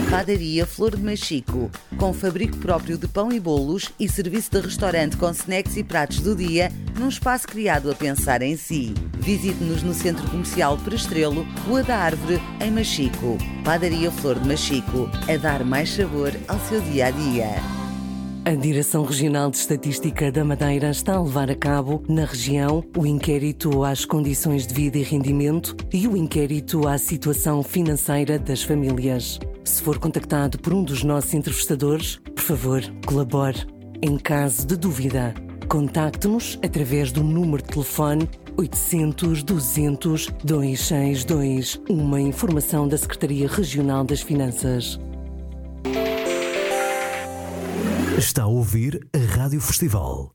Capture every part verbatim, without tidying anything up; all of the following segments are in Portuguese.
Padaria Flor de Machico, com fabrico próprio de pão e bolos e serviço de restaurante com snacks e pratos do dia, num espaço criado a pensar em si. Visite-nos no Centro Comercial Prestrelo, Rua da Árvore, em Machico. Padaria Flor de Machico, a dar mais sabor ao seu dia-a-dia. A Direção Regional de Estatística da Madeira está a levar a cabo, na região, o inquérito às condições de vida e rendimento e o inquérito à situação financeira das famílias. Se for contactado por um dos nossos entrevistadores, por favor, colabore. Em caso de dúvida, contacte-nos através do número de telefone oitocentos, duzentos, duzentos e sessenta e dois, uma informação da Secretaria Regional das Finanças. Está a ouvir a Rádio Festival.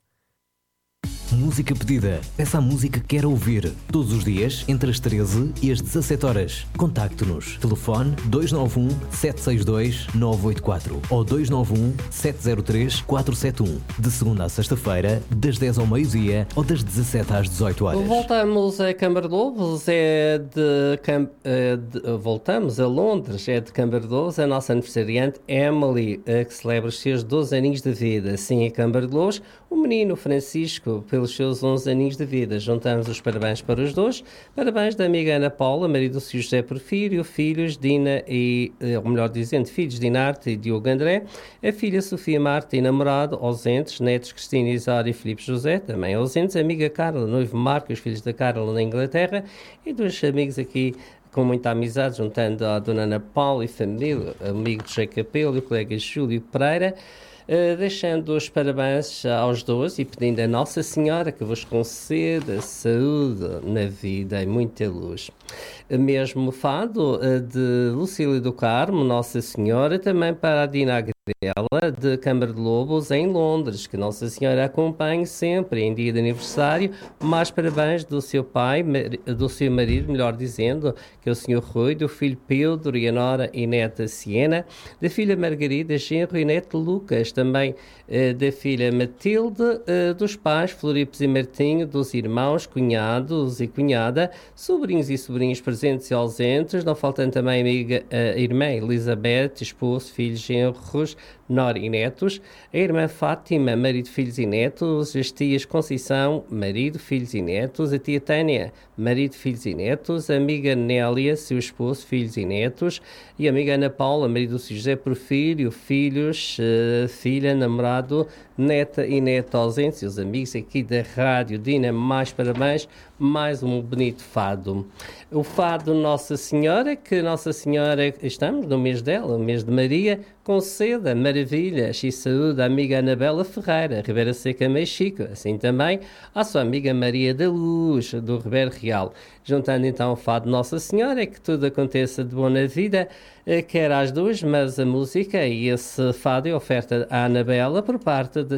Música pedida. Peça a música que quer ouvir. Todos os dias, entre as treze e as dezassete horas. Contacte-nos. Telefone dois nove um, sete seis dois, nove oito quatro ou dois nove um, sete zero três, quatro sete um. De segunda a sexta-feira, das dez ao meio-dia ou das dezassete às dezoito horas. Voltamos a Câmara de Lobos, é de, Cam... é de... Voltamos a Londres, é de Câmara de Lobos, a nossa aniversariante Emily, que celebra os seus doze aninhos de vida. Sim, a Câmara de Lobos, o menino Francisco, pelos seus onze aninhos de vida. Juntamos os parabéns para os dois. Parabéns da amiga Ana Paula, marido do Sr. José Porfírio, filhos Dina e, ou melhor dizendo, filhos Dinarte e Diogo André, a filha Sofia Marta e namorado, ausentes, netos Cristina Isara e Filipe José, também ausentes, a amiga Carla, noivo Marco e os filhos da Carla na Inglaterra, e dois amigos aqui com muita amizade, juntando a dona Ana Paula e família, amigo de José Capelo e o colega Júlio Pereira. Uh, deixando os parabéns aos dois e pedindo a Nossa Senhora que vos conceda saúde na vida e muita luz. Uh, mesmo fado uh, de Lucília do Carmo, Nossa Senhora, também para a Dina Agrela, de Câmara de Lobos, em Londres, que Nossa Senhora acompanhe sempre em dia de aniversário. Mais parabéns do seu pai, do seu marido, melhor dizendo, que é o senhor Rui, do filho Pedro e a nora e neta Siena, da filha Margarida, genro e neto Lucas, também eh, da filha Matilde, eh, dos pais Floripes e Martinho, dos irmãos, cunhados e cunhada, sobrinhos e sobrinhos presentes e ausentes, não faltando também a amiga, a irmã Elizabeth, esposo, filhos, genros, nora e netos, a irmã Fátima, marido, filhos e netos, as tias Conceição, marido, filhos e netos, a tia Tânia, marido, filhos e netos, a amiga Nélia, seu esposo, filhos e netos, e a amiga Ana Paula, marido do José Porfírio, filhos, uh, filha, namorado, neta e neto ausentes, e os amigos aqui da Rádio Dina, mais parabéns, mais um bonito fado. O fado Nossa Senhora, que Nossa Senhora, estamos no mês dela, o mês de Maria, conceda maravilhas e saúde à amiga Anabela Ferreira, Ribeira Seca, Mexico, assim também à sua amiga Maria da Luz, do Ribeiro Real. Juntando então o fado Nossa Senhora, que tudo aconteça de bom na vida, quer às duas, mas a música e esse fado é oferta à Anabela por parte da